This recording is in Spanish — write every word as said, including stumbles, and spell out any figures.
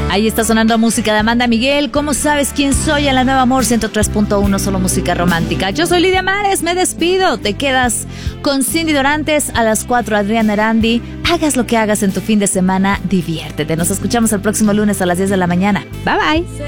Ahí está sonando música de Amanda Miguel. ¿Cómo sabes quién soy? En la Nueva Amor ciento tres punto uno, solo música romántica. Yo soy Lidia Mares, me despido. Te quedas con Cindy Dorantes a las cuatro, Adrián Arandi. Hagas lo que hagas en tu fin de semana, diviértete. Nos escuchamos el próximo lunes a las diez de la mañana. Bye bye.